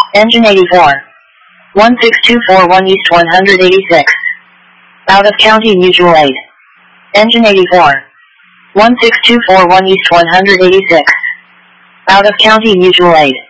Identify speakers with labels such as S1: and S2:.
S1: Engine 84. 16241 East 186. Out of county mutual aid. Engine 84. 16241 East 186. Out of county mutual aid.